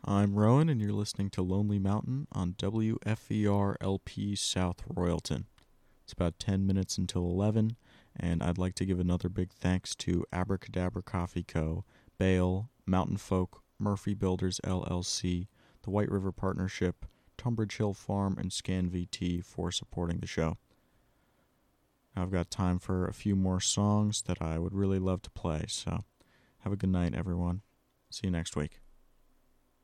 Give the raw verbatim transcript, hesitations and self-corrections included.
I'm Rowan, and you're listening to Lonely Mountain on W F E R L P South Royalton. It's about ten minutes until eleven, and I'd like to give another big thanks to Abracadabra Coffee Co., Bale, Mountain Folk, Murphy Builders L L C, the White River Partnership, Tunbridge Hill Farm, and Scan V T for supporting the show. Now I've got time for a few more songs that I would really love to play, so have a good night, everyone. See you next week.